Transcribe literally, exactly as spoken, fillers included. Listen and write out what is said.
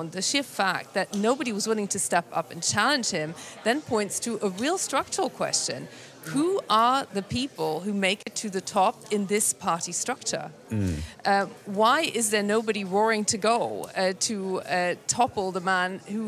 alone, the sheer fact that nobody was willing to step up and challenge him, then points to a real structural question. Who are the people who make it to the top in this party structure? Mm. Uh, why is there nobody roaring to go uh, to uh, topple the man who